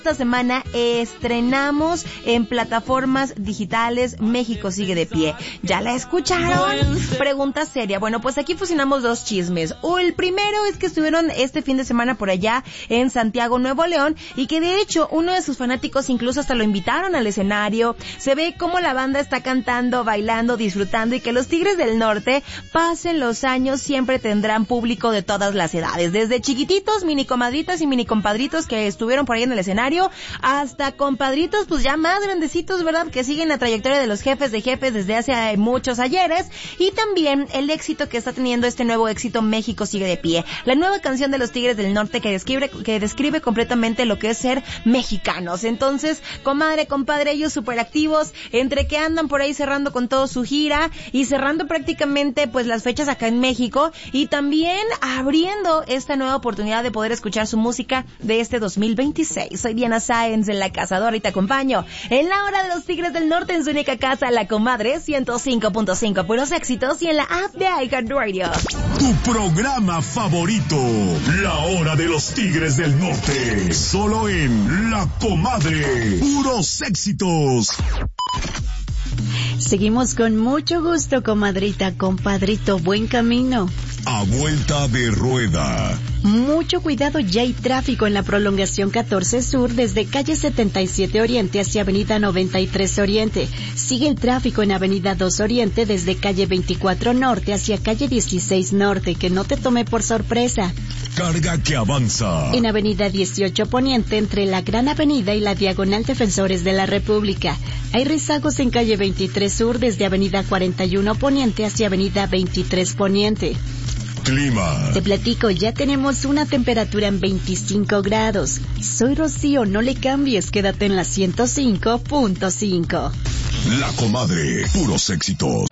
Esta semana estrenamos en plataformas digitales México sigue de pie. ¿Ya la escucharon? Pregunta seria. Bueno, pues aquí fusionamos dos chismes. El primero es que estuvieron este fin de semana por allá en Santiago, Nuevo León, y que de hecho uno de sus fanáticos incluso hasta lo invitaron al escenario. Se ve cómo la banda está cantando, bailando, disfrutando, y que los Tigres del Norte, pasen los años, siempre tendrán público de todas las edades. Desde chiquititos, mini comadritas y mini compadritos que estuvieron por ahí en el escenario, hasta compadritos pues ya más grandecitos, ¿verdad?, que siguen la trayectoria de los jefes de jefes desde hace muchos ayeres. Y también el éxito que está teniendo este nuevo éxito México sigue de pie, la nueva canción de los Tigres del Norte que describe completamente lo que es ser mexicanos. Entonces, comadre, compadre, ellos súper activos, entre que andan por ahí cerrando con todo su gira y cerrando prácticamente pues las fechas acá en México, y también abriendo esta nueva oportunidad de poder escuchar su música de este 2026. Soy Diana Sáenz en La Cazadora y te acompaño en la hora de los Tigres del Norte en su única casa, La Comadre 105.5, puros éxitos, y en la app de iHeartRadio. Tu programa favorito, La Hora de los Tigres del Norte, solo en La Comadre, puros éxitos. Seguimos con mucho gusto, comadrita, compadrito, buen camino. A vuelta de rueda. Mucho cuidado, ya hay tráfico en la prolongación 14 Sur desde calle 77 Oriente hacia avenida 93 Oriente. Sigue el tráfico en avenida 2 Oriente desde calle 24 Norte hacia calle 16 Norte, que no te tome por sorpresa. Carga que avanza. En avenida 18 Poniente entre la Gran Avenida y la Diagonal Defensores de la República. Hay rezagos en calle 23 Sur desde avenida 41 Poniente hacia avenida 23 Poniente. Clima. Te platico, ya tenemos una temperatura en 25 grados. Soy Rocío, no le cambies, quédate en la 105.5. La Comadre, puros éxitos.